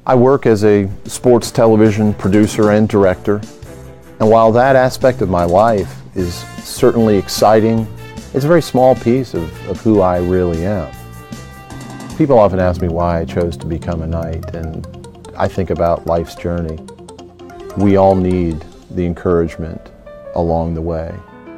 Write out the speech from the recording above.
I work as a sports television producer and director, and while that aspect of my life is certainly exciting, it's a very small piece of who I really am. People often ask me why I chose to become a knight, and I think about life's journey. We all need the encouragement along the way.